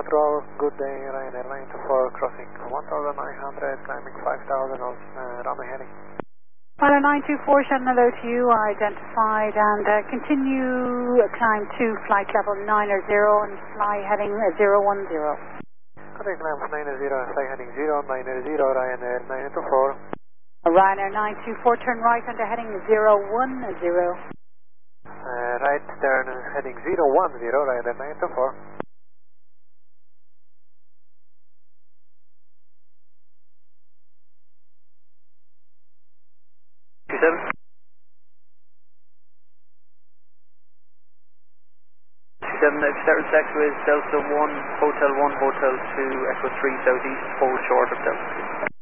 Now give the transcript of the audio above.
Control, good day, Ryanair 924, crossing 1900, climbing 5000 on runway heading. Ryanair 924, Shannon, hello to you, identified, and continue climb to flight level 90 and fly heading 010. Contact climb 90, fly heading 090, Ryanair 924. Ryanair 924, turn right under heading 010. Right turn heading 010, Ryanair 924. 27. 27, start tax with Delta 1, Hotel 2, Echo 3 Southeast, hold short of Delta.